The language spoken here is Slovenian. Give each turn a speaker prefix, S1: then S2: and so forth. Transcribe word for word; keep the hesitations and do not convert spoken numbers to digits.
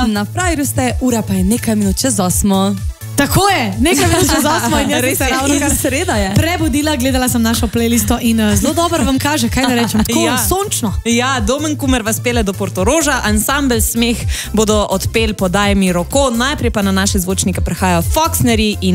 S1: Na Frajerju ste, ura pa je nekaj minut čez osmo.
S2: Tako je, nekaj minut čez osmo in jaz sem se ravno kar
S1: sreda je.
S2: Prebudila, gledala sem našo playlisto in uh, zelo dobro vam kaže, kaj da rečem, tako
S3: Ja.
S2: sončno.
S3: Ja, Domen Kumer vas pele do Portoroža, ansambel Smeh bodo odpeli Podaj mi roko, najprej pa na naše zvočnike prihajajo Foxnerji in